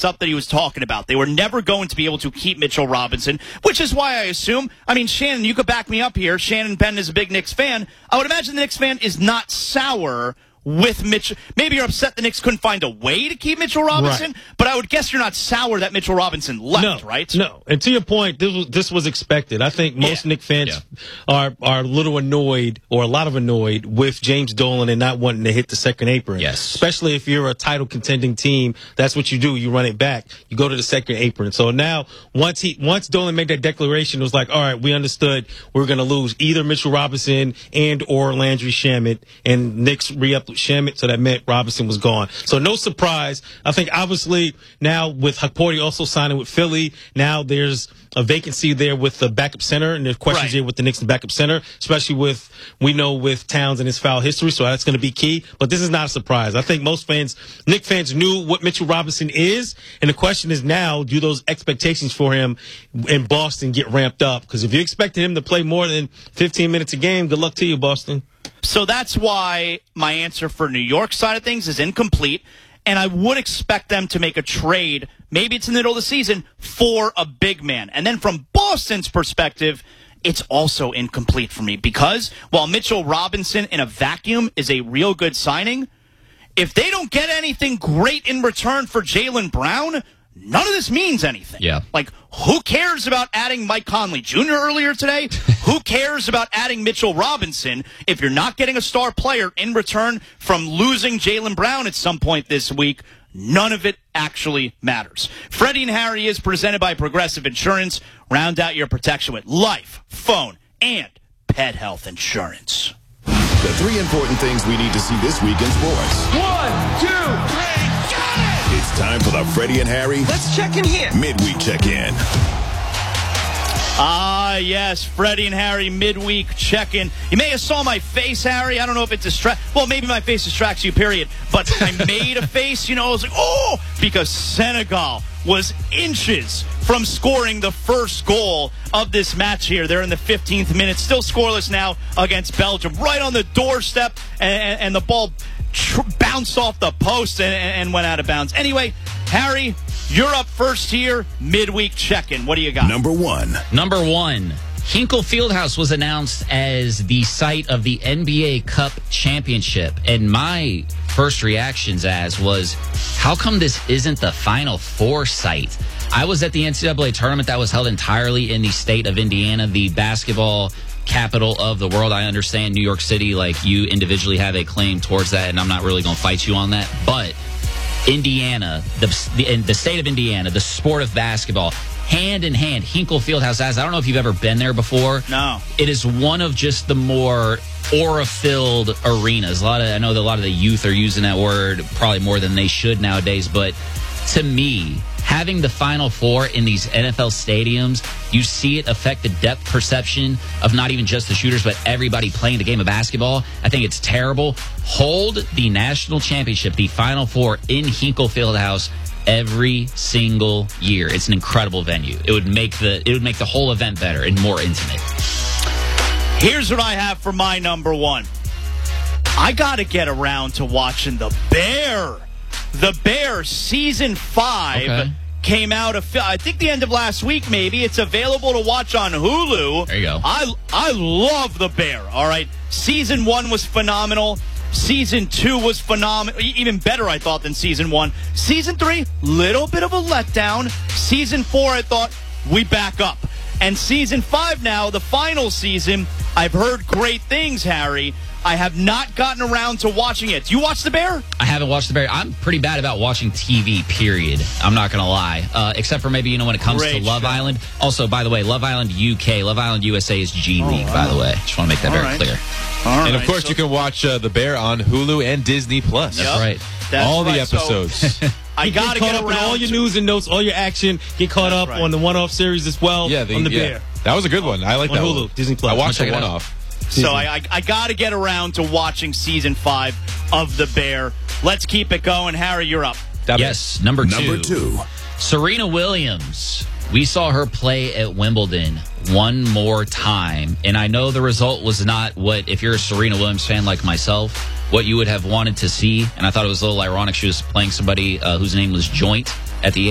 up that he was talking about. They were never going to be able to keep Mitchell Robinson, which is why I assume, Shannon, you could back me up here. Shannon Penn is a big Knicks fan. I would imagine the Knicks fan is not sour with Mitch. Maybe you're upset the Knicks couldn't find a way to keep Mitchell Robinson, right. But I would guess you're not sour that Mitchell Robinson left, right? No. And to your point, this was expected. I think most Knicks fans are a little annoyed, or a lot of annoyed, with James Dolan and not wanting to hit the second apron. Yes. Especially if you're a title contending team, that's what you do. You run it back. You go to the second apron. So now, once Dolan made that declaration, it was like, all right, we understood we're going to lose either Mitchell Robinson and or Landry Shamet, and Knicks re-upped Shamet, so that meant Robinson was gone. So no surprise. I think obviously now with Hakporti also signing with Philly, now there's a vacancy there with the backup center, and there's questions here with the Knicks and backup center, especially with Towns and his foul history, so that's going to be key. But this is not a surprise. I think most Knicks fans knew what Mitchell Robinson is, and the question is now, do those expectations for him in Boston get ramped up? Because if you expected him to play more than 15 minutes a game, good luck to you, Boston. So that's why my answer for New York side of things is incomplete, and I would expect them to make a trade, maybe it's in the middle of the season, for a big man. And then from Boston's perspective, it's also incomplete for me, because while Mitchell Robinson in a vacuum is a real good signing, if they don't get anything great in return for Jaylen Brown, none of this means anything. Yeah. Like, who cares about adding Mike Conley Jr. earlier today? Who cares about adding Mitchell Robinson if you're not getting a star player in return from losing Jaylen Brown at some point this week? None of it actually matters. Freddie and Harry is presented by Progressive Insurance. Round out your protection with life, phone, and pet health insurance. The 3 important things we need to see this week in sports. 1, 2, 3, got it! It's time for the Freddie and Harry. Let's check in here. Midweek check-in. Yes, Freddie and Harry midweek check-in. You may have saw my face, Harry. I don't know if it well, maybe my face distracts you, period. But I made a face, I was like, oh, because Senegal was inches from scoring the first goal of this match here. They're in the 15th minute, still scoreless now against Belgium. Right on the doorstep, and the ball bounced off the post and went out of bounds. Anyway, Harry, you're up first here. Midweek check-in. What do you got? Number one, Hinkle Fieldhouse was announced as the site of the NBA Cup Championship. And my first reactions was, how come this isn't the Final Four site? I was at the NCAA tournament that was held entirely in the state of Indiana, the basketball capital of the world. I understand New York City, like, you individually have a claim towards that, and I'm not really going to fight you on that. But Indiana, the state of Indiana, the sport of basketball, hand in hand, Hinkle Fieldhouse has. I don't know if you've ever been there before. No. It is one of just the more aura-filled arenas. I know that a lot of the youth are using that word probably more than they should nowadays, but to me, having the Final Four in these NFL stadiums, you see it affect the depth perception of not even just the shooters, but everybody playing the game of basketball. I think it's terrible. Hold the national championship, the Final Four, in Hinkle Fieldhouse every single year. It's an incredible venue. It would make the whole event better and more intimate. Here's what I have for my number one. I got to get around to watching The Bear. The Bear season 5 came out, I think the end of last week, maybe. It's available to watch on Hulu. There you go. I love The Bear, all right? Season 1 was phenomenal. Season 2 was phenomenal. Even better, I thought, than Season 1. Season 3, little bit of a letdown. Season 4, I thought, we back up. And Season 5 now, the final season, I've heard great things, Harry. I have not gotten around to watching it. Do you watch The Bear? I haven't watched The Bear. I'm pretty bad about watching TV, period. I'm not going to lie. Except for maybe, when it comes to Love Island. Also, by the way, Love Island UK, Love Island USA is G League, by the way. Just want to make that very clear. And, of course, you can watch The Bear on Hulu and Disney+. Plus. That's right. All the episodes. I got to get around. All your news and notes, all your action, get caught up on the one-off series as well on The Bear. That was a good one. I like that Hulu, one. Disney+. I watched the one-off. So I got to get around to watching Season 5 of The Bear. Let's keep it going. Harry, you're up. Yes, number 2. Number 2. Serena Williams. We saw her play at Wimbledon one more time, and I know the result was not what, if you're a Serena Williams fan like myself, what you would have wanted to see, and I thought it was a little ironic. She was playing somebody whose name was Joint at the